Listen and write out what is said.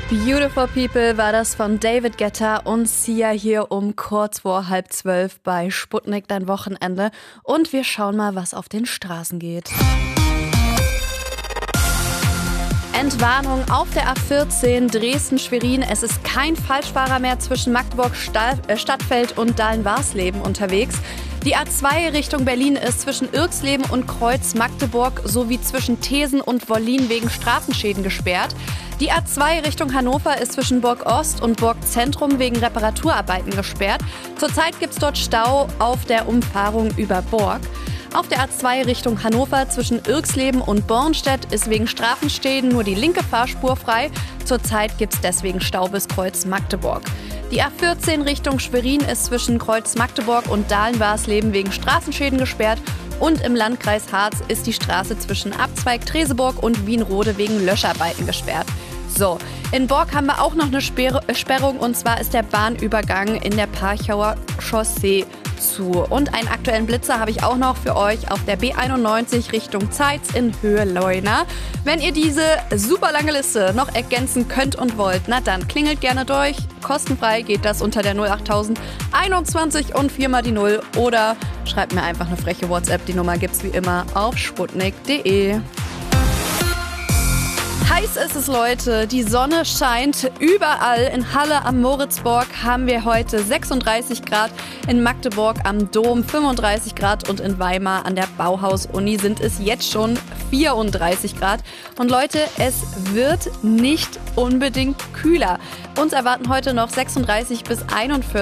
Beautiful People war das von David Guetta und Sia hier um kurz vor 11:30 bei Sputnik, dein Wochenende. Und wir schauen mal, was auf den Straßen geht. Entwarnung auf der A14 Dresden-Schwerin. Es ist kein Falschfahrer mehr zwischen Magdeburg-Stadtfeld und Dahlen-Warsleben unterwegs. Die A2 Richtung Berlin ist zwischen Irxleben und Kreuz-Magdeburg sowie zwischen Thesen und Wollin wegen Straßenschäden gesperrt. Die A2 Richtung Hannover ist zwischen Burg Ost und Burg Zentrum wegen Reparaturarbeiten gesperrt. Zurzeit gibt es dort Stau auf der Umfahrung über Borg. Auf der A2 Richtung Hannover zwischen Irxleben und Bornstedt ist wegen Straßenschäden nur die linke Fahrspur frei. Zurzeit gibt es deswegen Stau bis Kreuz Magdeburg. Die A14 Richtung Schwerin ist zwischen Kreuz Magdeburg und Dahlen-Warsleben wegen Straßenschäden gesperrt. Und im Landkreis Harz ist die Straße zwischen Abzweig Treseburg und Wienrode wegen Löscharbeiten gesperrt. So, in Borg haben wir auch noch eine Sperrung, und zwar ist der Bahnübergang in der Parchauer Chaussee zu. Und einen aktuellen Blitzer habe ich auch noch für euch auf der B91 Richtung Zeitz in Höhe Leuna. Wenn ihr diese super lange Liste noch ergänzen könnt und wollt, na dann klingelt gerne durch. Kostenfrei geht das unter der 08000 21 und 4 mal die 0 oder schreibt mir einfach eine freche WhatsApp. Die Nummer gibt's wie immer auf sputnik.de. Heiß ist es, Leute. Die Sonne scheint überall. In Halle am Moritzburg haben wir heute 36 Grad, in Magdeburg am Dom 35 Grad und in Weimar an der Bauhaus-Uni sind es jetzt schon 34 Grad. Und Leute, es wird nicht unbedingt kühler. Uns erwarten heute noch 36 bis 41